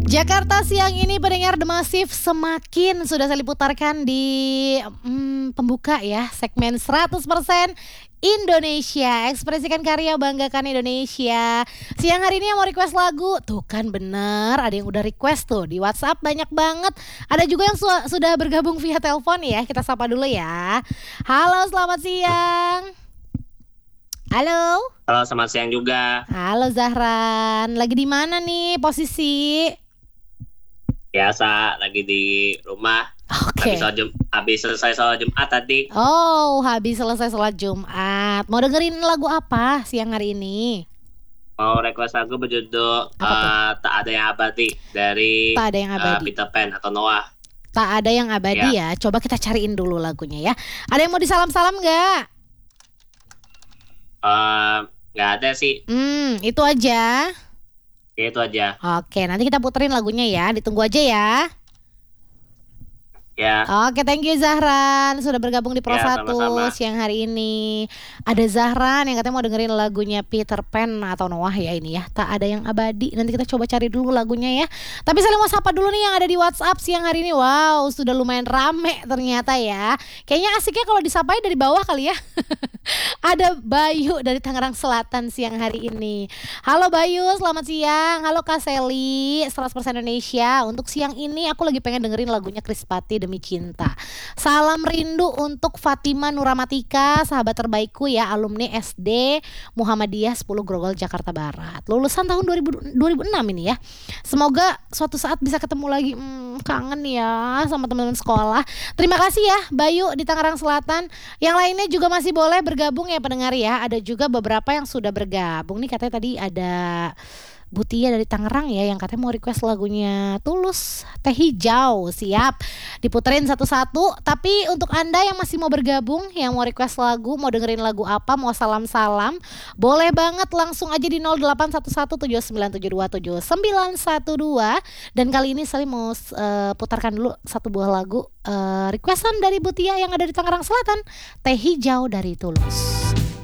Jakarta siang ini pendengar The Massive semakin sudah saya putarkan di pembuka ya segmen 100% Indonesia. Ekspresikan karya, banggakan Indonesia. Siang hari ini yang mau request lagu, tuh kan bener, ada yang udah request tuh di WhatsApp banyak banget. Ada juga yang sudah bergabung via telepon ya. Kita sapa dulu ya. Halo, selamat siang. Halo. Halo, selamat siang juga. Halo Zahran, lagi di mana nih posisi? Biasa lagi di rumah. Oke. Habis selesai sholat Jumat tadi. Oh, habis selesai sholat Jumat. Mau dengerin lagu apa siang hari ini? Mau request lagu berjudul Tak Ada Yang Abadi dari Tak Ada Yang Abadi. Peter Pan atau Noah. Tak Ada Yang Abadi ya. Coba kita cariin dulu lagunya ya. Ada yang mau disalam-salam nggak? Nggak ada sih. Itu aja. Ya, itu aja. Oke, nanti kita puterin lagunya ya. Ditunggu aja ya. Ya. Oke, thank you Zahran sudah bergabung di Pro 1 siang hari ini. Ada Zahran yang katanya mau dengerin lagunya Peter Pan atau Noah ya ini ya. Tak Ada Yang Abadi. Nanti kita coba cari dulu lagunya ya. Tapi saling mau sapa dulu nih yang ada di WhatsApp siang hari ini. Wow, sudah lumayan rame ternyata ya. Kayaknya asiknya kalau disapai dari bawah kali ya. Ada Bayu dari Tangerang Selatan siang hari ini. Halo Bayu, selamat siang. Halo Kak Seli, 100% Indonesia. Untuk siang ini aku lagi pengen dengerin lagunya Krispati Demi Cinta. Salam rindu untuk Fatima Nuramatika, sahabat terbaikku ya, alumni SD Muhammadiyah 10 Grogol Jakarta Barat. Lulusan tahun 2006 ini ya. Semoga suatu saat bisa ketemu lagi. Kangen ya sama teman-teman sekolah. Terima kasih ya Bayu di Tangerang Selatan. Yang lainnya juga masih boleh bergabung ya pendengar ya. Ada juga beberapa yang sudah bergabung nih, katanya tadi ada Butia dari Tangerang ya yang katanya mau request lagunya Tulus, Teh Hijau. Siap diputerin satu-satu. Tapi untuk Anda yang masih mau bergabung, yang mau request lagu, mau dengerin lagu apa, mau salam-salam, boleh banget langsung aja di 081179727912. Dan kali ini saya mau putarkan dulu satu buah lagu requestan dari Butia yang ada di Tangerang Selatan, Teh Hijau dari Tulus.